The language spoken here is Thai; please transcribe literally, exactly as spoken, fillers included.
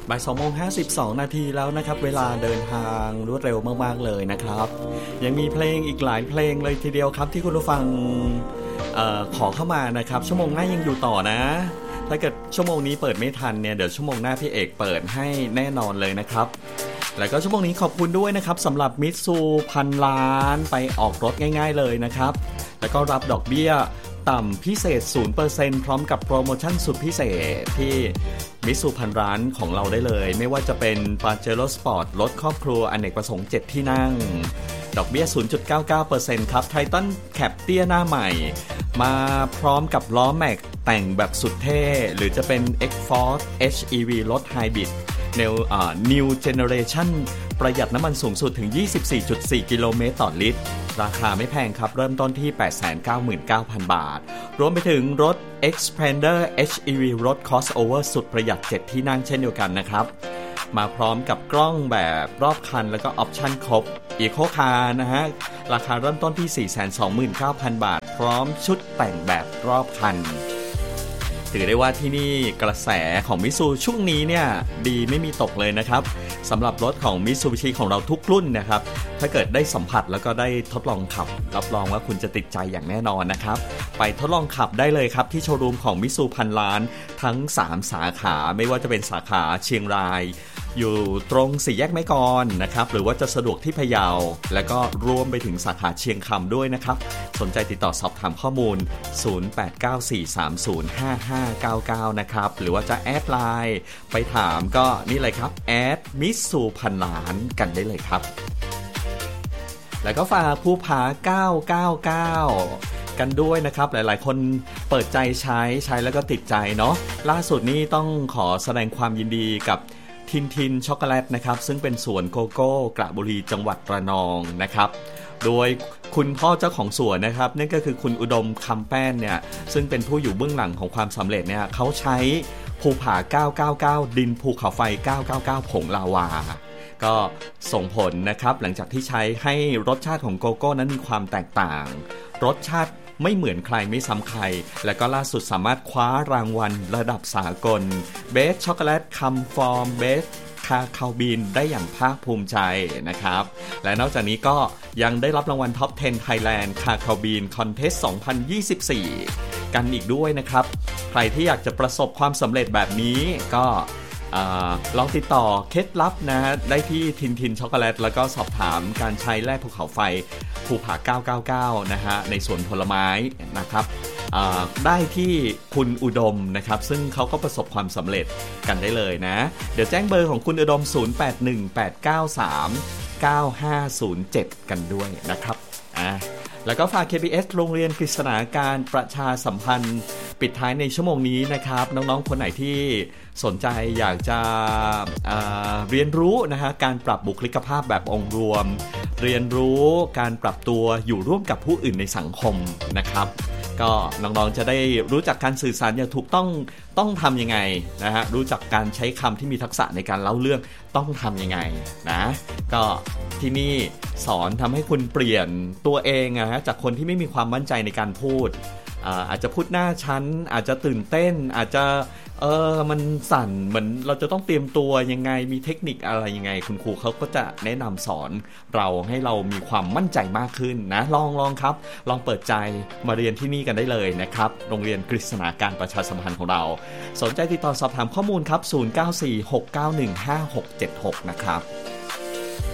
บ่ายสองโมงห้าสิบสองนาทีแล้วนะครับเวลาเดินทางรวดเร็วมากๆเลยนะครับยังมีเพลงอีกหลายเพลงเลยทีเดียวครับที่คุณผู้ฟังเอ่อขอเข้ามานะครับชั่วโมงหน้ายังอยู่ต่อนะถ้าเกิดชั่วโมงนี้เปิดไม่ทันเนี่ยเดี๋ยวชั่วโมงหน้าพี่เอกเปิดให้แน่นอนเลยนะครับแล้วก็ชั่วโมงนี้ขอบคุณด้วยนะครับสำหรับมิตซูพันล้านไปออกรถง่ายๆเลยนะครับแล้วก็รับดอกเบี้ยต่ำพิเศษ ศูนย์เปอร์เซ็นต์ พร้อมกับโปรโมชั่นสุดพิเศษที่มิตซูพันร้านของเราได้เลยไม่ว่าจะเป็น Pajero Sport รถครอบครัวอเนกประสงค์เจ็ดที่นั่งดอกเบี้ย ศูนย์จุดเก้าเก้าเปอร์เซ็นต์ ครับ Titan Cap เตี้ยหน้าใหม่มาพร้อมกับล้อแม็กแต่งแบบสุดเท่หรือจะเป็น X-Force เอช อี วี รถไฮบริดNew, uh, New Generation ประหยัดน้ำมันสูงสุดถึง ยี่สิบสี่จุดสี่ กิโลเมตรต่อลิตรราคาไม่แพงครับเริ่มต้นที่ แปดแสนเก้าหมื่นเก้าพัน บาทรวมไปถึงรถ Xpander เอช อี วี รถ Crossover สุดประหยัดเจ็ดที่นั่งเช่นเดียวกันนะครับมาพร้อมกับกล้องแบบรอบคันแล้วก็ออปชั่นครบ Eco Car นะฮะราคาเริ่มต้นที่ สี่แสนสองหมื่นเก้าพัน บาทพร้อมชุดแต่งแบบรอบคันถือได้ว่าที่นี่กระแสของมิตซูช่วงนี้เนี่ยดีไม่มีตกเลยนะครับสำหรับรถของมิตซูบิชิของเราทุกรุ่นนะครับถ้าเกิดได้สัมผัสแล้วก็ได้ทดลองขับรับรองว่าคุณจะติดใจอย่างแน่นอนนะครับไปทดลองขับได้เลยครับที่โชว์รูมของมิตซูพันล้านทั้งสามสาขาไม่ว่าจะเป็นสาขาเชียงรายอยู่ตรงสี่แยกแม่กลนะครับหรือว่าจะสะดวกที่พะเยาแล้วก็รวมไปถึงสาขาเชียงคำด้วยนะครับสนใจติดต่อสอบถามข้อมูลศูนย์ แปด เก้า สี่ สาม ศูนย์ ห้า ห้า เก้า เก้านะครับหรือว่าจะแอดไลน์ไปถามก็นี่เลยครับแอดมิตซูพันล้านกันได้เลยครับแล้วก็ฝากภูผาเก้าเก้าเก้ากันด้วยนะครับหลายๆคนเปิดใจใช้ใช้แล้วก็ติดใจเนาะล่าสุดนี้ต้องขอแสดงความยินดีกับทินทินช็อกโกแลตนะครับซึ่งเป็นสวนโกโก้กระบุรีจังหวัดระนองนะครับโดยคุณพ่อเจ้าของสวนนะครับนั่นก็คือคุณอุดมคำแป้นเนี่ยซึ่งเป็นผู้อยู่เบื้องหลังของความสำเร็จเนี่ยเขาใช้ภูผาเก้าเก้าเก้าดินภูเขาไฟเก้าเก้าเก้าผงลาวาก็ส่งผลนะครับหลังจากที่ใช้ให้รสชาติของโกโก้นั้นมีความแตกต่างรสชาติไม่เหมือนใครไม่ซ้ำใครและก็ล่าสุดสามารถคว้ารางวัลระดับสากลเบสช็อกโกแลตคัมฟอร์มเบสคาคาบีนได้อย่างภาคภูมิใจนะครับและนอกจากนี้ก็ยังได้รับรางวัลท็อปสิบ Thailand คาคาบีนคอนเทสต์สองพันยี่สิบสี่กันอีกด้วยนะครับใครที่อยากจะประสบความสำเร็จแบบนี้ก็ลองติดต่อเคล็ดลับนะได้ที่ทินทินช็อกโกแลตแล้วก็สอบถามการใช้แร่ภูเขาไฟภูผาเก้าเก้าเก้านะฮะในสวนผลไม้นะครับได้ที่คุณอุดมนะครับซึ่งเขาก็ประสบความสำเร็จกันได้เลยนะเดี๋ยวแจ้งเบอร์ของคุณอุดมศูนย์ แปด หนึ่ง แปด เก้า สาม เก้า ห้า ศูนย์ เจ็ดกันด้วยนะครับอ่าแล้วก็ฝาก เค บี เอส โรงเรียนกฤษณาการประชาสัมพันธ์ปิดท้ายในชั่วโมงนี้นะครับน้องๆคนไหนที่สนใจอยากจะเอ่อเรียนรู้นะฮะการปรับบุคลิกภาพแบบองค์รวมเรียนรู้การปรับตัวอยู่ร่วมกับผู้อื่นในสังคมนะครับก็น้องๆจะได้รู้จักการสื่อสารอย่างถูกต้องต้องทำยังไงนะฮะรู้จักการใช้คำที่มีทักษะในการเล่าเรื่องต้องทำยังไงนะก็ที่นี่สอนทำให้คุณเปลี่ยนตัวเองนะฮะจากคนที่ไม่มีความมั่นใจในการพูด อา, อาจจะพูดหน้าชั้นอาจจะตื่นเต้นอาจจะเออมันสั่นเหมือนเราจะต้องเตรียมตัวยังไงมีเทคนิคอะไรยังไงคุณครูเขาก็จะแนะนำสอนเราให้เรามีความมั่นใจมากขึ้นนะลองลองครับลองเปิดใจมาเรียนที่นี่กันได้เลยนะครับโรงเรียนกฤษณาการประชาสัมพันธ์ของเราสนใจติดต่อสอบถามข้อมูลครับศูนย์ เก้า สี่ หก เก้า หนึ่ง ห้า หก เจ็ด หกนะครับ